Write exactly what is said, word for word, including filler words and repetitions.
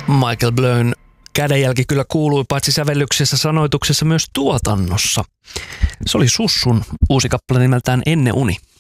Michael Blown kädenjälki kyllä kuului paitsi sävellyksessä, sanoituksessa myös tuotannossa. Se oli Sussun uusi kappale nimeltään Enne uni.